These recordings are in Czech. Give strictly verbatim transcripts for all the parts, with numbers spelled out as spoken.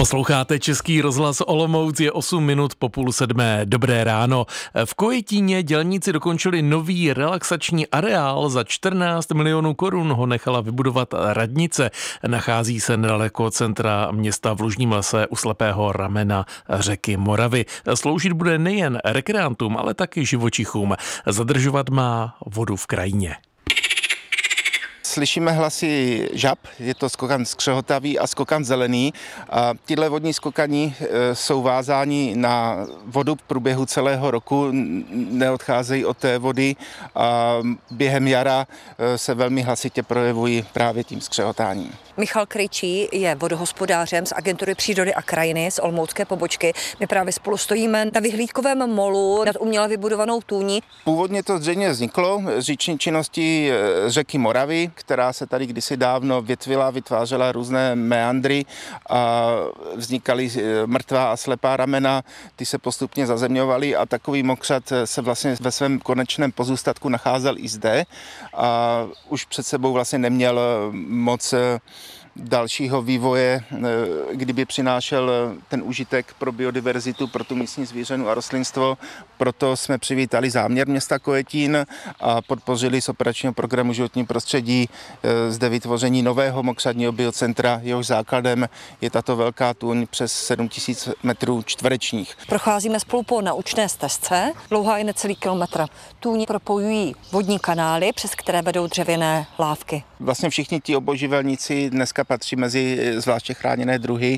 Posloucháte Český rozhlas Olomouc, je osm minut po půl sedmé. Dobré ráno. V Kojetíně dělníci dokončili nový relaxační areál. Za čtrnáct milionů korun ho nechala vybudovat radnice. Nachází se nedaleko centra města v Lužním lese u slepého ramena řeky Moravy. Sloužit bude nejen rekreantům, ale taky živočichům. Zadržovat má vodu v krajině. Slyšíme hlasy žab, je to skokan skřehotavý a skokan zelený. A tyhle vodní skokani jsou vázáni na vodu v průběhu celého roku, neodcházejí od té vody a během jara se velmi hlasitě projevují právě tím skřehotáním. Michal Krejčí je vodohospodářem z agentury přírody a krajiny z olomoucké pobočky. My právě spolu stojíme na vyhlídkovém molu nad uměle vybudovanou tůní. Původně to zřejmě vzniklo z říční činnosti řeky Moravy, která se tady kdysi dávno větvila, vytvářela různé meandry a vznikaly mrtvá a slepá ramena, ty se postupně zazemňovaly a takový mokřad se vlastně ve svém konečném pozůstatku nacházel i zde a už před sebou vlastně neměl moc dalšího vývoje, kdyby přinášel ten užitek pro biodiverzitu, pro tu místní zvířenu a rostlinstvo. Proto jsme přivítali záměr města Kojetín a podpořili z operačního programu životní prostředí zde vytvoření nového mokřadního biocentra. Jehož základem je tato velká tůň přes sedm tisíc metrů čtverečních. Procházíme spolu po naučné stezce, dlouhá je necelý kilometr. Tůň propojují vodní kanály, přes které vedou dřevěné lávky. Vlastně všichni ti obojživelníci dneska patří mezi zvláště chráněné druhy,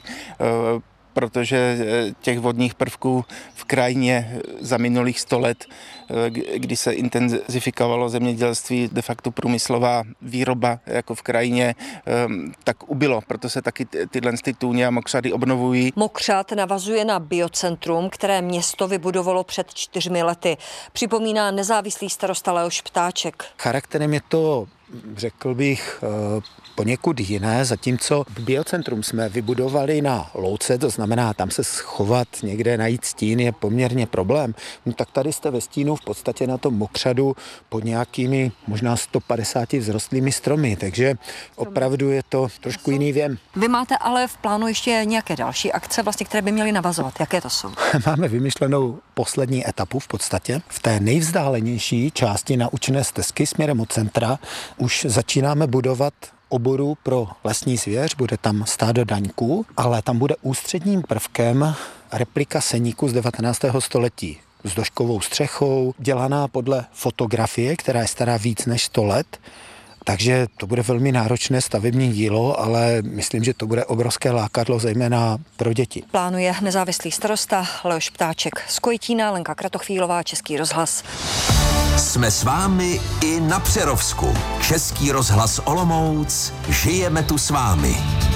protože těch vodních prvků v krajině za minulých sto let, kdy se intenzifikovalo zemědělství, de facto průmyslová výroba jako v krajině, tak ubylo, proto se taky tyhle tůně a mokřady obnovují. Mokřad navazuje na biocentrum, které město vybudovalo před čtyřmi lety. Připomíná nezávislý starosta Leoš Ptáček. Charakterem je to, řekl bych, poněkud jiné, zatímco biocentrum jsme vybudovali na louce, to znamená tam se schovat někde, najít stín je poměrně problém, no tak tady jste ve stínu v podstatě na tom mokřadu pod nějakými možná sto padesáti vzrostlými stromy, takže opravdu je to trošku jiný věm. Vy máte ale v plánu ještě nějaké další akce, vlastně, které by měly navazovat. Jaké to jsou? Máme vymyšlenou poslední etapu v podstatě. V té nejvzdálenější části naučné stezky směrem od centra už začínáme budovat oboru pro lesní zvěř, bude tam stádo daňků, ale tam bude ústředním prvkem replika seníku z devatenáctého století s doškovou střechou, dělaná podle fotografie, která je stará víc než sto let. Takže to bude velmi náročné stavební dílo, ale myslím, že to bude obrovské lákadlo, zejména pro děti. Plánuje nezávislý starosta Leoš Ptáček. Z Kojetína Lenka Kratochvílová, Český rozhlas. Jsme s vámi i na Přerovsku. Český rozhlas Olomouc, žijeme tu s vámi.